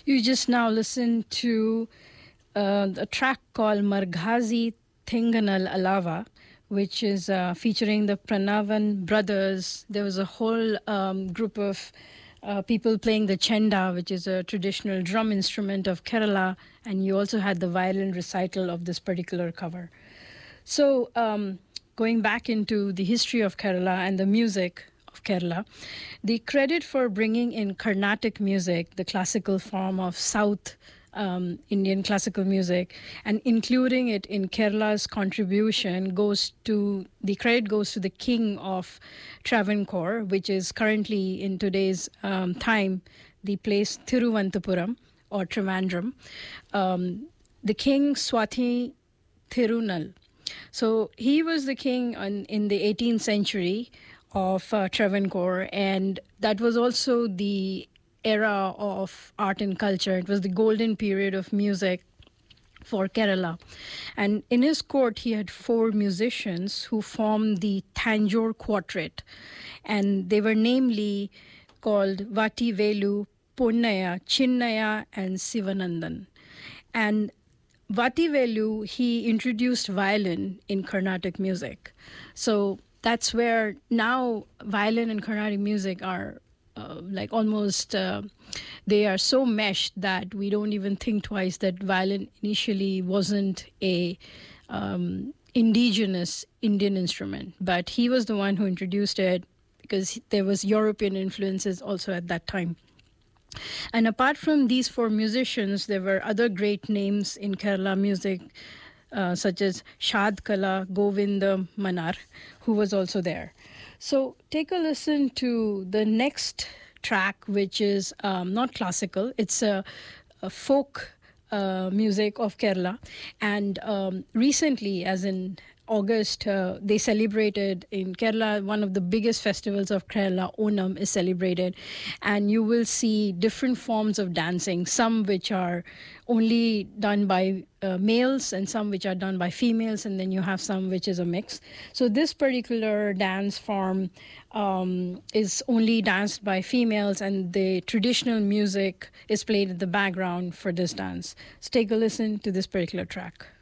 You just now listened to a track called Marghazi Thinganal Alava, which is featuring the Pranavan brothers. There was a whole group of people playing the chenda, which is a traditional drum instrument of Kerala, and you also had the violin recital of this particular cover. So, going back into the history of Kerala and the music of Kerala, the credit for bringing in Carnatic music, the classical form of South Indian classical music, and including it in Kerala's contribution the credit goes to the king of Travancore, which is currently in today's time the place Thiruvananthapuram or Trivandrum. The king Swathi Thirunal. So he was the king in the 18th century of Travancore, and that was also the era of art and culture. It was the golden period of music for Kerala. And in his court, he had 4 musicians who formed the Tanjore Quartet. And they were namely called Vati Velu, Ponnaya, Chinnaya, and Sivanandan. And Vati Velu, he introduced violin in Carnatic music. So that's where now violin and Carnatic music are they are so meshed that we don't even think twice that violin initially wasn't a indigenous Indian instrument. But he was the one who introduced it because there was European influences also at that time. And apart from these 4 musicians, there were other great names in Kerala music, such as Shad Kala Govinda Manar, who was also there. So take a listen to the next track, which is not classical. It's a folk music of Kerala. And recently, as in August, they celebrated in Kerala, one of the biggest festivals of Kerala, Onam, is celebrated. And you will see different forms of dancing, some which are only done by males and some which are done by females, and then you have some which is a mix. So this particular dance form is only danced by females, and the traditional music is played in the background for this dance. So take a listen to this particular track.